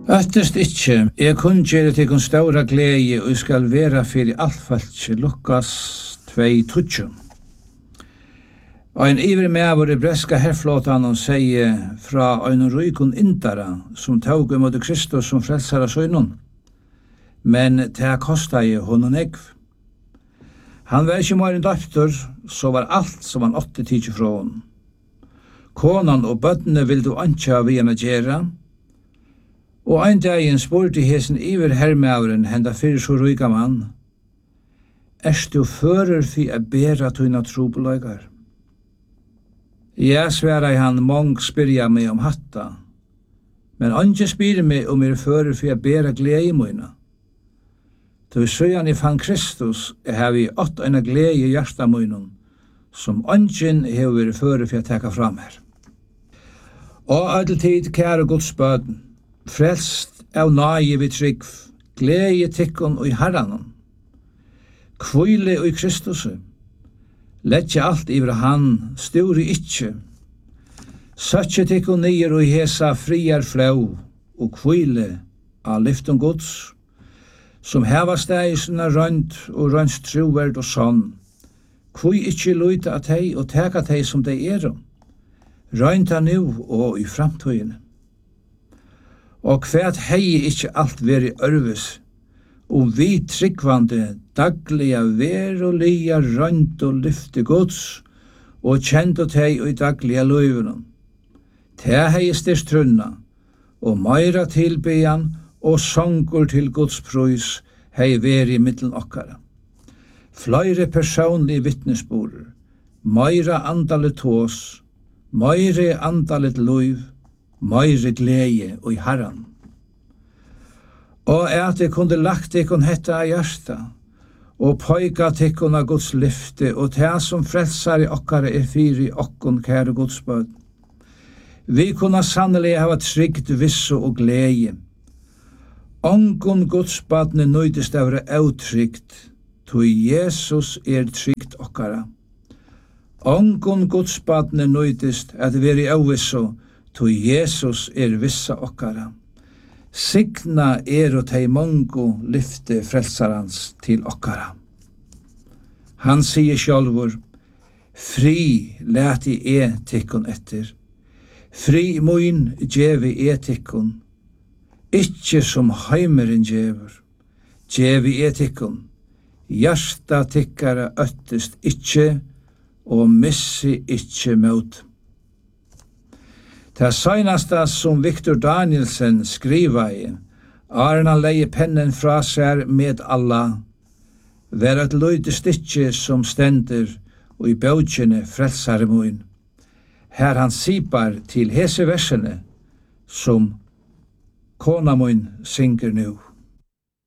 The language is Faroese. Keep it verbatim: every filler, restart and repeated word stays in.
Øttest ikkje, jeg kun gjøre til kun ståra glede, og skal være fyrir alt falsk, Lukas tvei tutsi. Og en ivrig medvår i breska herflåtan og sier fra en rykun indara som tog imot Kristus som frelsar av søgnon. Men det kostet jo honom egv. Han var ikke mer enn døptur, så var alt som han åtte tidsi fra hon. Konan og bøttene vil du antja vi henne gjøre, og ein dagen spurte hesen iver herrmauren henda fyrir så ryga mann, «Erst du fører for å bæra tøyna trobeløygar?» Ja, sværa han, mong spyrja meg om hatta, men andre spyrir meg om er fører for å bæra glede i møyna. Då søyan i fann Kristus har vi ått eina glede i hjarta møynon, som andre hever fører for å teka fram her. Og alltid kære Guds bøden, frelst av nage vi trygg, glede tikkun og i herranen, kvile og i Kristus, letje alt ivra han, sturi ikkje, søtje tikkun nyer og i hesa friar flau, og kvile av lyften Guds, som heva stegisna rønt og rønt truverd og sånn, kvile ikkje luita av teg og teka teg som dei er, rønta nu og i framtøyene. Og kvært hei ikkje alt veri ørves, og vi tryggvande dagliga verolia rønt og lyfte Guds, og kjent og tei og i dagliga løyvene. Te hei styrst trunna, og meira tilbejan og songur til Guds prøys hei veri i middelen okkara. Fløyre personlige vittnesborer, meira andalit tås, meira andalit løyv, meire glede og i herran. Og at jeg kunne lagt ikkon hetta av hjärsta, og pøyga tikkun av Guds lyfte, og det som frelsar i okkara er fyri okkon kære Guds bød. Vi kunne sannelig hava tryggt vissu og glede. Ongon Guds badne nøydest av det utryggt, to Jesus er tryggt okkara. Ongon Guds badne nøydest at veri auvissu, to Jesus er vissa okkara. Signa er og tei mongo lyfte frelsarans til okkara. Han sier sjálvur, fri leti e tikkun etter, fri moin djevi e tikkun, ikkje som heimeren djevur, djevi e tikkun, hjarta tikkara øttest ikkje, og missi ikkje mot. Det søgnasta som Victor Danielsen skriva i, Arna leie pennen fra seg med alla, ver et løyde stikje som stender og i bøtjene frelsare moin. Her han sipar til hese versene som kona moin synger nu.